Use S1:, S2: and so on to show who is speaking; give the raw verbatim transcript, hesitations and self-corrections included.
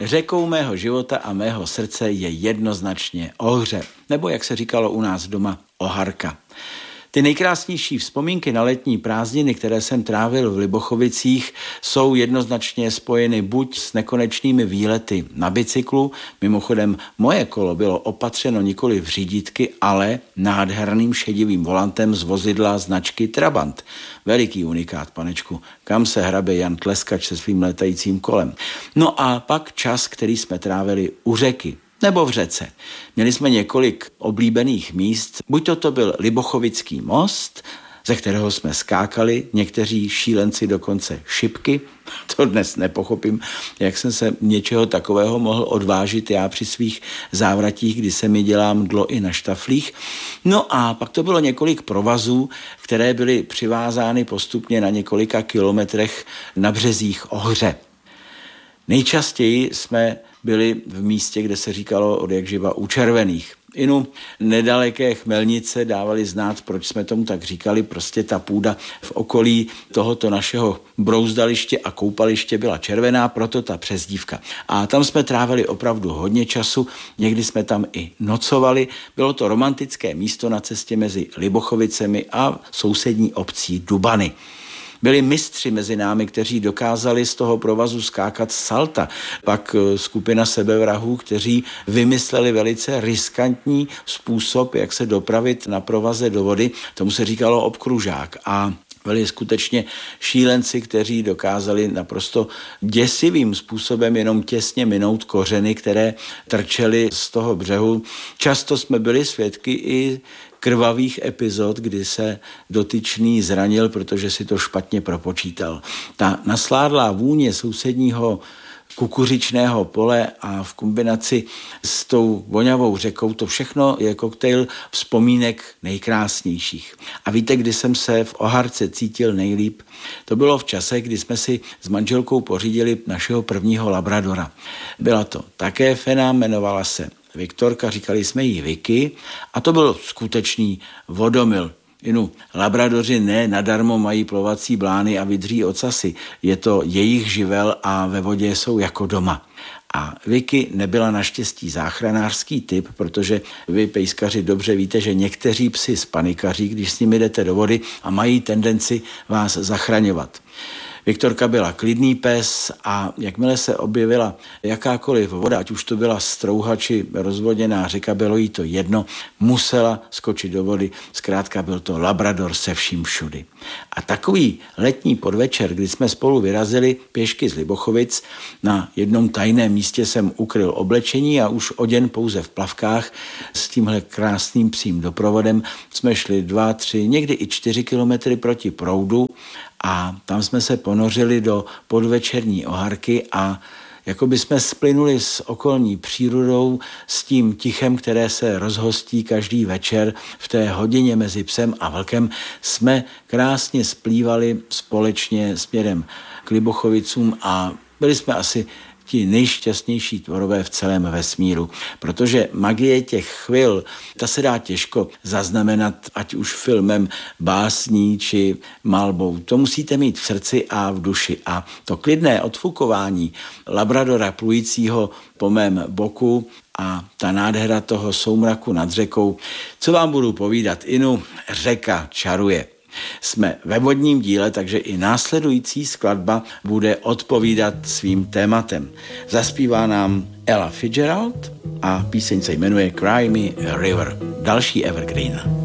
S1: řekou mého života a mého srdce je jednoznačně Ohře, nebo jak se říkalo u nás doma, Oharka. Ty nejkrásnější vzpomínky na letní prázdniny, které jsem trávil v Libochovicích, jsou jednoznačně spojeny buď s nekonečnými výlety na bicyklu, mimochodem moje kolo bylo opatřeno nikoli v řídítky, ale nádherným šedivým volantem z vozidla značky Trabant. Veliký unikát, panečku, kam se hrabe Jan Tleskač se svým letajícím kolem. No a pak čas, který jsme trávili u řeky, nebo v řece. Měli jsme několik oblíbených míst, buď to, to byl Libochovický most, ze kterého jsme skákali, někteří šílenci dokonce šipky, to dnes nepochopím, jak jsem se něčeho takového mohl odvážit já při svých závratích, kdy se mi dělám dlo i na štaflích. No a pak to bylo několik provazů, které byly přivázány postupně na několika kilometrech na březích Ohře. Nejčastěji jsme byli v místě, kde se říkalo odjakživa u Červených. Inu nedaleké Chmelnice dávali znát, proč jsme tomu tak říkali, prostě ta půda v okolí tohoto našeho brouzdaliště a koupaliště byla červená, proto ta přezdívka. A tam jsme trávili opravdu hodně času, někdy jsme tam i nocovali. Bylo to romantické místo na cestě mezi Libochovicemi a sousední obcí Dubany. Byli mistři mezi námi, kteří dokázali z toho provazu skákat salta. Pak skupina sebevrahů, kteří vymysleli velice riskantní způsob, jak se dopravit na provaze do vody. Tomu se říkalo obkružák. A byli skutečně šílenci, kteří dokázali naprosto děsivým způsobem jenom těsně minout kořeny, které trčely z toho břehu. Často jsme byli svědky i krvavých epizod, kdy se dotyčný zranil, protože si to špatně propočítal. Ta nasládlá vůně sousedního kukuřičného pole a v kombinaci s tou voňavou řekou, to všechno je koktejl vzpomínek nejkrásnějších. A víte, kdy jsem se v Oharce cítil nejlíp? To bylo v čase, kdy jsme si s manželkou pořídili našeho prvního labradora. Byla to také fena, jmenovala se Viktorka, říkali jsme jí Vicky, a to byl skutečný vodomil. Inu, labradoři ne nadarmo mají plovací blány a vydří ocasy. Je to jejich živel a ve vodě jsou jako doma. A Vicky nebyla naštěstí záchranářský typ, protože vy, pejskaři, dobře víte, že někteří psi spanikaří, když s nimi jdete do vody a mají tendenci vás zachraňovat. Viktorka byla klidný pes a jakmile se objevila jakákoliv voda, ať už to byla strouha či rozvodněná řeka, bylo jí to jedno, musela skočit do vody. Zkrátka byl to labrador se vším všudy. A takový letní podvečer, kdy jsme spolu vyrazili pěšky z Libochovic, na jednom tajném místě jsem ukryl oblečení a už oděn pouze v plavkách s tímhle krásným psím doprovodem jsme šli dva, tři, někdy i čtyři kilometry proti proudu a tam jsme se ponořili do podvečerní Oharky a jako by jsme splynuli s okolní přírodou, s tím tichem, které se rozhostí každý večer v té hodině mezi psem a vlkem, jsme krásně splývali společně směrem k Libochovicům a byli jsme asi ti nejšťastnější tvorové v celém vesmíru, protože magie těch chvil, ta se dá těžko zaznamenat, ať už filmem, básní či malbou. To musíte mít v srdci a v duši. A to klidné odfukování labradora plujícího po mém boku a ta nádhera toho soumraku nad řekou, co vám budu povídat, Inu, řeka čaruje. Jsme ve vodním díle, takže i následující skladba bude odpovídat svým tématem. Zaspívá nám Ella Fitzgerald a píseň se jmenuje Cry Me a River. Další evergreen.